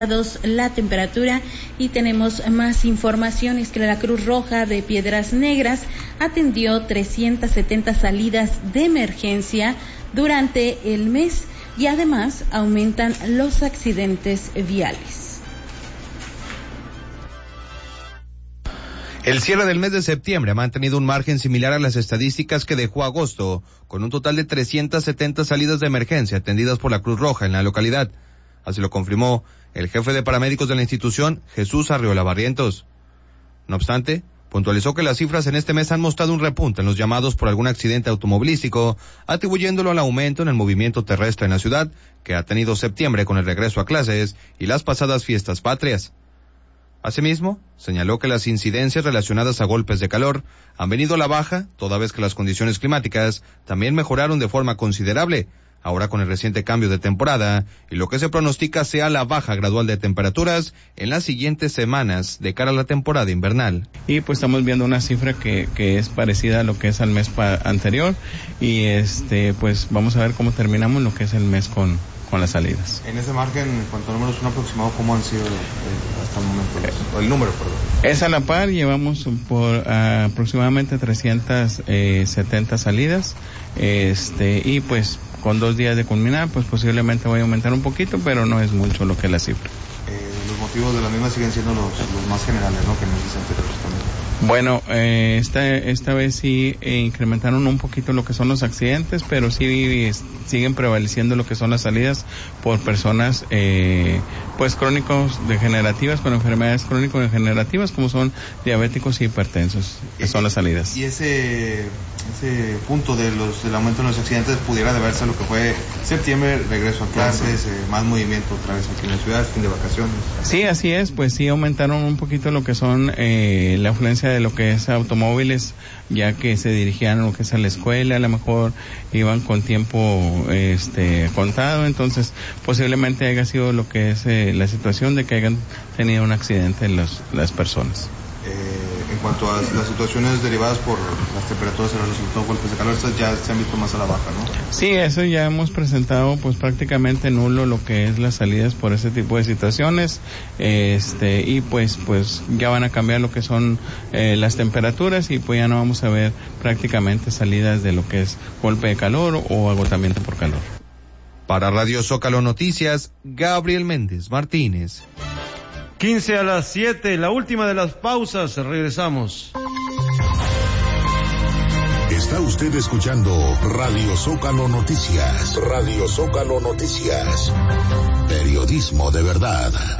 la temperatura. Y tenemos más informaciones que la Cruz Roja de Piedras Negras atendió 370 salidas de emergencia durante el mes y además aumentan los accidentes viales. El cierre del mes de septiembre ha mantenido un margen similar a las estadísticas que dejó agosto, con un total de 370 salidas de emergencia atendidas por la Cruz Roja en la localidad. Así lo confirmó el jefe de paramédicos de la institución, Jesús Arriola Barrientos. No obstante, puntualizó que las cifras en este mes han mostrado un repunte en los llamados por algún accidente automovilístico, atribuyéndolo al aumento en el movimiento terrestre en la ciudad, que ha tenido septiembre con el regreso a clases y las pasadas fiestas patrias. Asimismo, señaló que las incidencias relacionadas a golpes de calor han venido a la baja, toda vez que las condiciones climáticas también mejoraron de forma considerable, ahora con el reciente cambio de temporada, y lo que se pronostica sea la baja gradual de temperaturas en las siguientes semanas de cara a la temporada invernal. Y pues estamos viendo una cifra que es parecida a lo que es al mes anterior, y pues vamos a ver cómo terminamos lo que es el mes con las salidas. En ese margen, en cuanto a números, un aproximado, ¿cómo han sido hasta el momento? El número, perdón. Es a la par, llevamos por aproximadamente 370 salidas, y pues con 2 días de culminar, pues posiblemente vaya a aumentar un poquito, pero no es mucho lo que es la cifra. Los motivos de la misma siguen siendo los más generales, ¿no?, que meses anteriores también. Bueno, esta vez sí incrementaron un poquito lo que son los accidentes, pero sí siguen prevaleciendo lo que son las salidas por personas pues crónicos degenerativas, con enfermedades crónico-degenerativas como son diabéticos y hipertensos, que son las salidas. Y ese punto del aumento de los accidentes pudiera deberse a lo que fue septiembre, regreso a clases, más movimiento otra vez aquí en la ciudad, fin de vacaciones. Sí, así es, pues sí aumentaron un poquito lo que son la afluencia de lo que es automóviles, ya que se dirigían a lo que es a la escuela, a lo mejor iban con tiempo contado, entonces posiblemente haya sido lo que es la situación de que hayan tenido un accidente las personas. En cuanto a las situaciones derivadas por las temperaturas en los resultados golpes de calor, estas ya se han visto más a la baja, ¿no? Sí, eso ya hemos presentado pues prácticamente nulo lo que es las salidas por ese tipo de situaciones, y pues ya van a cambiar lo que son las temperaturas, y pues ya no vamos a ver prácticamente salidas de lo que es golpe de calor o agotamiento por calor. Para Radio Zócalo Noticias, Gabriel Méndez Martínez. 6:45, la última de las pausas, regresamos. Está usted escuchando Radio Zócalo Noticias. Radio Zócalo Noticias. Periodismo de verdad.